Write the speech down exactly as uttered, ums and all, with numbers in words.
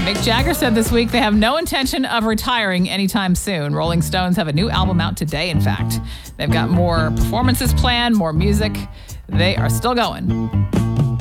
Mick Jagger said this week they have no intention of retiring anytime soon. Rolling Stones have a new album out today, in fact. They've got more performances planned, more music. They are still going.